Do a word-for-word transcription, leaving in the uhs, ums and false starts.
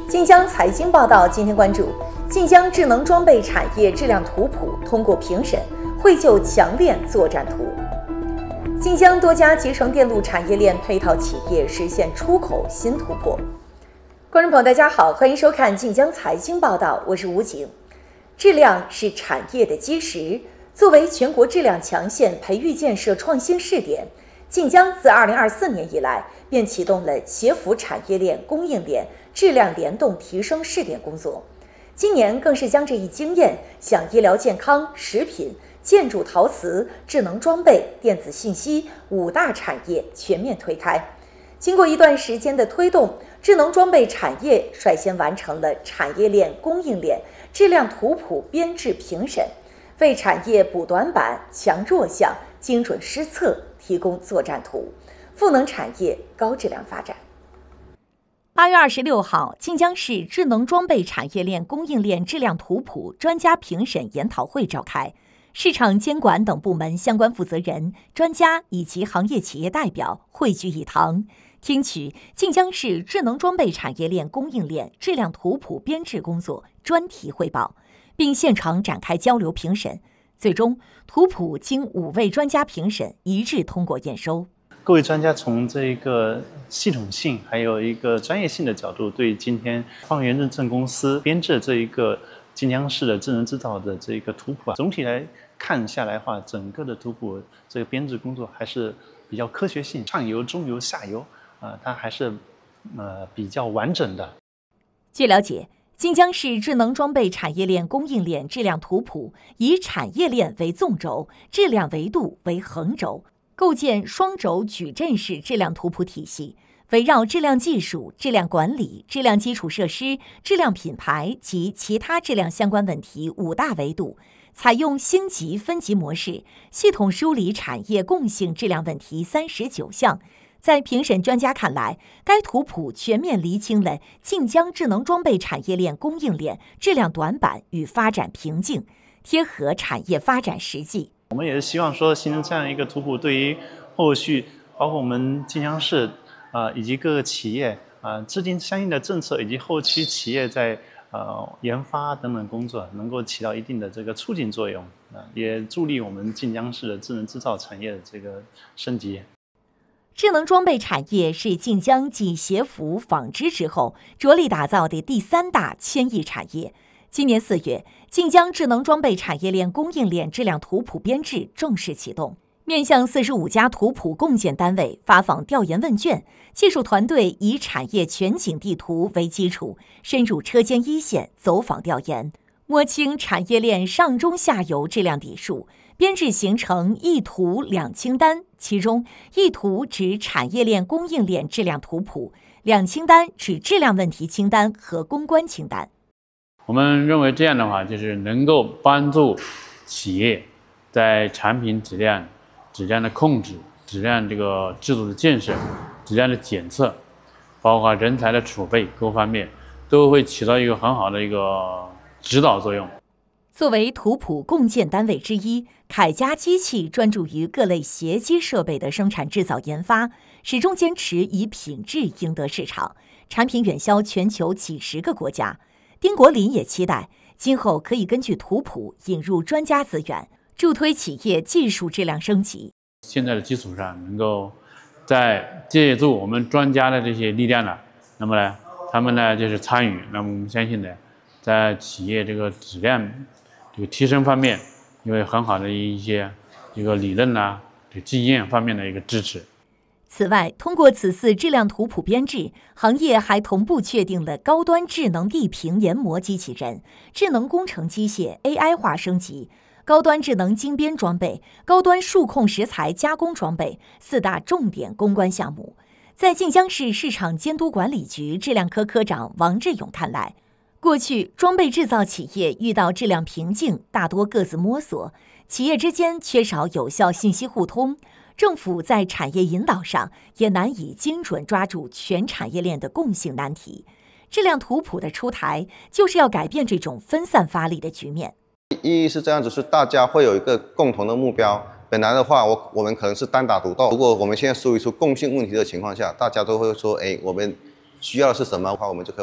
晋江财经报道今天关注：晋江智能装备产业质量图谱通过评审，绘就强链作战图。晋江多家集成电路产业链配套企业实现出口新突破。观众朋友，大家好，欢迎收看晋江财经报道，我是吴景。质量是产业的基石，作为全国质量强县培育建设创新试点，晋江自二零二四年以来便启动了协辅产业链、供应链质量联动提升试点工作。今年更是将这一经验向医疗健康、食品、建筑陶瓷、智能装备、电子信息五大产业全面推开。经过一段时间的推动，智能装备产业率先完成了产业链、供应链质量图谱编制评审，为产业补短板、强弱项、精准施策提供作战图，赋能产业高质量发展。八月二十六号，晋江市智能装备产业链供应链质量图谱专家评审研讨会召开，市场监管等部门相关负责人、专家以及行业企业代表汇聚一堂，听取晋江市智能装备产业链供应链质量图谱编制工作专题汇报，并现场展开交流评审。最终，图谱经五位专家评审一致通过验收。 各位专家从这个系统性还有一个专业性的角度，对今天方圆认证公司编制这一个晋江市的智能制造的这个图谱啊，总体来看下来的话，整个的图谱这个编制工作还是比较科学性，上游、中游、下游啊、呃，它还是呃比较完整的。 据了解，晋江市智能装备产业链供应链质量图谱以产业链为纵轴，质量维度为横轴，构建双轴矩阵式质量图谱体系，围绕质量技术、质量管理、质量基础设施、质量品牌及其他质量相关问题五大维度，采用星级分级模式，系统梳理产业共性质量问题三十九项。在评审专家看来，该图谱全面厘清了晋江智能装备产业链供应链质量短板与发展瓶颈，贴合产业发展实际。 我们也是希望说，形成这样一个图谱，对于后续包括我们晋江市啊、呃、以及各个企业啊、呃、制定相应的政策，以及后期企业在呃研发等等工作，能够起到一定的这个促进作用啊、呃，也助力我们晋江市的智能制造产业的这个升级。 智能装备产业是晋江继协辅、纺织之后着力打造的第三大千亿产业。今年四月，晋江智能装备产业链供应链质量图谱编制正式启动，面向四十五家图谱共建单位发放调研问卷，技术团队以产业全景地图为基础，深入车间一线走访调研，摸清产业链上中下游质量底数，编制形成一图两清单，其中一图指产业链供应链质量图谱，两清单指质量问题清单和公关清单。 我们认为这样的话，就是能够帮助企业在产品质量、质量的控制、质量这个制度的建设、质量的检测，包括人才的储备各方面，都会起到一个很好的一个指导作用。 作为图谱共建单位之一，凯佳机器专注于各类携机设备的生产制造研发，始终坚持以品质赢得市场，产品远销全球几十个国家。丁国林也期待今后可以根据图谱引入专家资源，助推企业技术质量升级。 现在的基础上，能够在借助我们专家的这些力量呢，那么呢，他们呢就是参与，那么我们相信呢，在企业这个质量这个提升方面，有很好的一些这个理论啊、这经验方面的一个支持。 此外，通过此次质量图谱编制，行业还同步确定了高端智能地平研磨机器人、智能工程机械 A I 化升级、高端智能精编装备、高端数控食材加工装备四大重点攻关项目。在晋江市市场监督管理局质量科科长王志勇看来，过去装备制造企业遇到质量瓶颈，大多各自摸索，企业之间缺少有效信息互通。政府在产业引导上也难以精准抓住全产业链的共性难题。质量图谱的出台，就是要改变这种分散发力的局面。 意义是这样子，是大家会有一个共同的目标。本来的话，我我们可能是单打独斗，如果我们现在梳理出共性问题的情况下，大家都会说，哎，我们需要的是什么的话，我们就可以